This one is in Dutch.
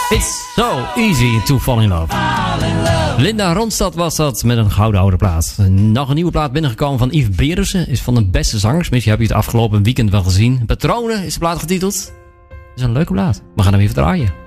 It's so easy to fall in love. Linda Ronstadt was dat met een gouden oude plaat. Nog een nieuwe plaat binnengekomen van Yves Berussen. Is van de beste zangers. Misschien heb je het afgelopen weekend wel gezien. Patronen is de plaat getiteld. Dat is een leuke plaat. We gaan hem even draaien.